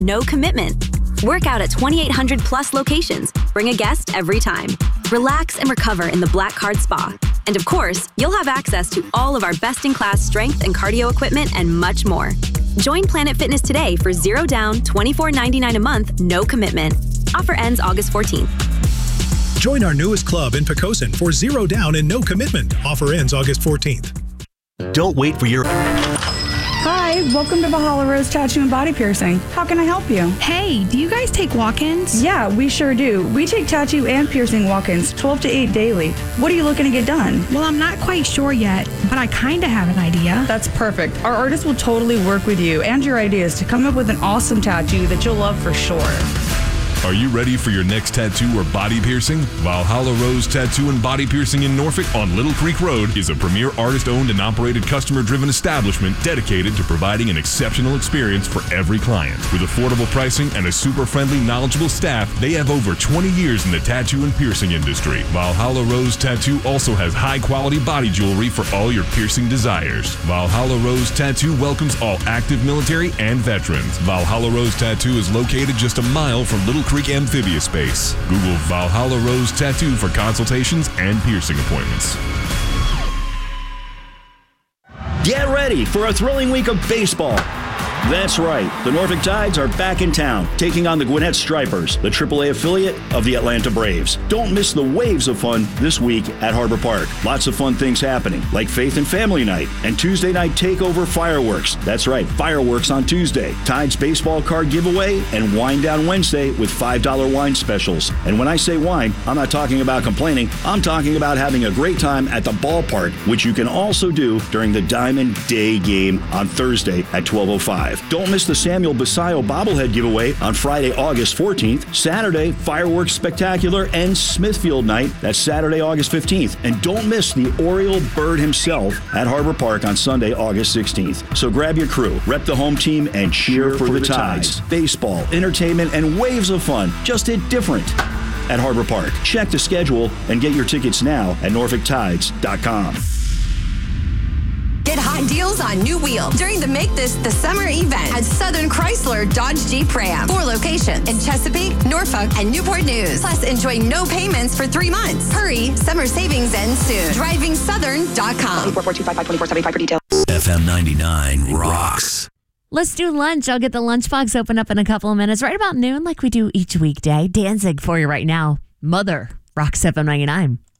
no commitment. Work out at 2,800 plus locations. Bring a guest every time. Relax and recover in the Black Card Spa. And of course, you'll have access to all of our best-in-class strength and cardio equipment and much more. Join Planet Fitness today for $0 down, $24.99 a month, no commitment. Offer ends August 14th. Join our newest club in Pocosin for $0 down and no commitment. Offer ends August 14th. Don't wait for your... Hi, welcome to Valhalla Rose Tattoo and Body Piercing. How can I help you? Hey, do you guys take walk-ins? Yeah, we sure do. We take tattoo and piercing walk-ins 12 to 8 daily. What are you looking to get done? Well, I'm not quite sure yet, but I kind of have an idea. That's perfect. Our artists will totally work with you and your ideas to come up with an awesome tattoo that you'll love for sure. Are you ready for your next tattoo or body piercing? Valhalla Rose Tattoo and Body Piercing in Norfolk on Little Creek Road is a premier artist-owned and operated customer-driven establishment dedicated to providing an exceptional experience for every client. With affordable pricing and a super friendly, knowledgeable staff, they have over 20 years in the tattoo and piercing industry. Valhalla Rose Tattoo also has high-quality body jewelry for all your piercing desires. Valhalla Rose Tattoo welcomes all active military and veterans. Valhalla Rose Tattoo is located just a mile from Little Creek Amphibious Space. Google Valhalla Rose Tattoo for consultations and piercing appointments. Get ready for a thrilling week of baseball. That's right. The Norfolk Tides are back in town, taking on the Gwinnett Stripers, the AAA affiliate of the Atlanta Braves. Don't miss the waves of fun this week at Harbor Park. Lots of fun things happening, like Faith and Family Night and Tuesday Night Takeover Fireworks. That's right, fireworks on Tuesday. Tides baseball card giveaway and Wine Down Wednesday with $5 wine specials. And when I say wine, I'm not talking about complaining. I'm talking about having a great time at the ballpark, which you can also do during the Diamond Day game on Thursday at 12:05. Don't miss the Samuel Basayo bobblehead giveaway on Friday, August 14th. Saturday, Fireworks Spectacular and Smithfield Night. That's Saturday, August 15th. And don't miss the Oriole Bird himself at Harbor Park on Sunday, August 16th. So grab your crew, rep the home team, and cheer for the Tides. Baseball, entertainment, and waves of fun. Just hit different at Harbor Park. Check the schedule and get your tickets now at NorfolkTides.com. Get hot deals on new wheels during the Make This the Summer event at Southern Chrysler Dodge Jeep Ram. 4 locations in Chesapeake, Norfolk, and Newport News. Plus, enjoy no payments for 3 months. Hurry, summer savings ends soon. DrivingSouthern.com. 442-554-75 for details. FM 99 rocks. Let's do lunch. I'll get the lunchbox open up in a couple of minutes, right about noon, like we do each weekday. Danzig for you right now. Mother rocks FM 99.